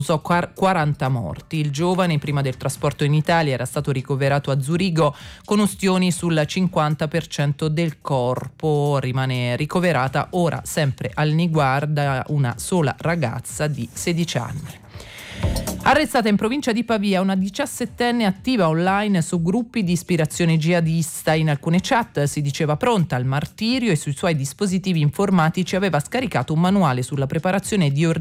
40 morti. Il giovane, prima del trasporto in Italia, era stato ricoverato a Zurigo con ustioni sul 50% del corpo. Rimane ricoverata ora sempre al Niguarda una sola ragazza di 16 anni. Arrestata in provincia di Pavia una 17enne attiva online su gruppi di ispirazione jihadista. In alcune chat si diceva pronta al martirio e sui suoi dispositivi informatici aveva scaricato un manuale sulla preparazione di